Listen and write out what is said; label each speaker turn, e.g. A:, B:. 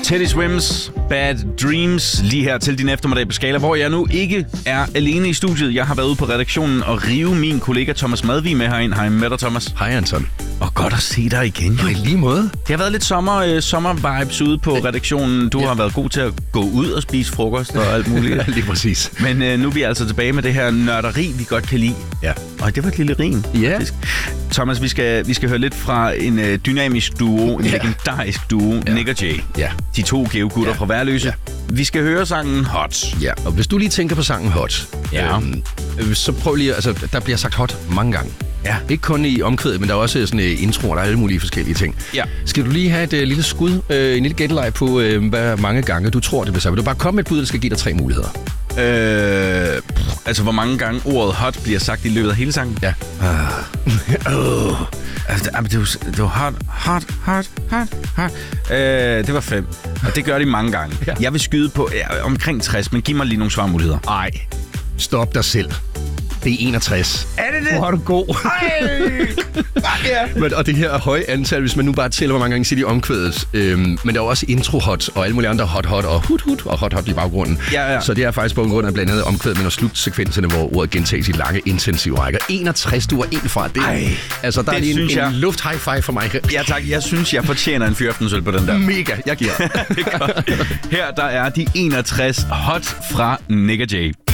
A: Teddy Swims Bad Dreams lige her til din eftermiddag på Skala, hvor jeg nu ikke er alene i studiet. Jeg har været ude på redaktionen og rive min kollega Thomas Madvig med herind. Hej med dig, Thomas.
B: Hej, Anton.
A: Og godt at se dig igen.
B: Og i lige måde.
A: Det har været lidt sommer-vibes ude på redaktionen. Du har været god til at gå ud og spise frokost og alt muligt.
B: Ja, lige præcis.
A: Men nu er vi altså tilbage med det her nørderi, vi godt kan lide.
B: Ja.
A: Og det var et lille rim.
B: Ja.
A: Faktisk. Thomas, vi skal høre lidt fra en dynamisk duo, en legendarisk duo, Nick og Jay.
B: Ja.
A: De to geogutter fra Værløse. Ja. Vi skal høre sangen Hot.
B: Ja, og hvis du lige tænker på sangen Hot, så prøv lige, altså der bliver sagt hot mange gange.
A: Ja.
B: Ikke kun i omkvædet, men der er også sådan introer, der er alle mulige forskellige ting. Ja. Skal du lige have et lille skud, en lille gætteleg på, hvor mange gange du tror, det bliver sagt? Vil du bare komme med et bud, der skal give dig 3 muligheder?
A: Altså, hvor mange gange ordet hot bliver sagt i løbet af hele sangen?
B: Ja.
A: Det var hot. Det var 5. Og det gør de mange gange. Ja. Jeg vil skyde på omkring 60, men giv mig lige nogle svarmuligheder.
B: Ej, stop dig selv. Det er 61.
A: Er det det?
B: Hvor er du god. Men, og det her høje antal, hvis man nu bare tæller, hvor mange gange siger de omkvædet. Men der er også intro-hot, og alle mulige andre hot og hut og hot i baggrunden. Ja. Så det er faktisk på grund af blandt andet omkvædet, men og slutsekvenserne, hvor ordet gentages i lange, intensive rækker. 61, du er en fra det.
A: Ej,
B: altså, der er lige en luft high five for mig.
A: Ja tak, jeg synes, jeg fortjener en fyraftensøl på den der.
B: Mega, jeg giver.
A: Her der er de 61 hot fra Nick og Jay.